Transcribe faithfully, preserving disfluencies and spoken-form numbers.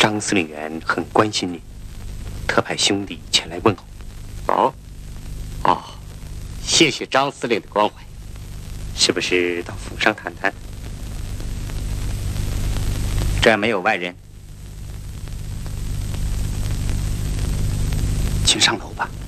张司令员很关心你，特派兄弟前来问候。 哦，哦，谢谢张司令的关怀。 是不是到府上谈谈？ 这儿没有外人， 请上楼吧。